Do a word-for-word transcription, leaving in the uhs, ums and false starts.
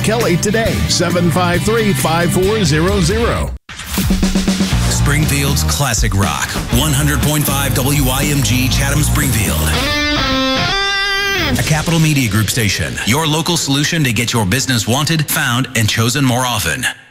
Kelly today, seven five three, five four zero zero. Springfield's classic rock, one hundred point five W I M G Chatham Springfield. A Capital Media Group station, your local solution to get your business wanted, found, and chosen more often.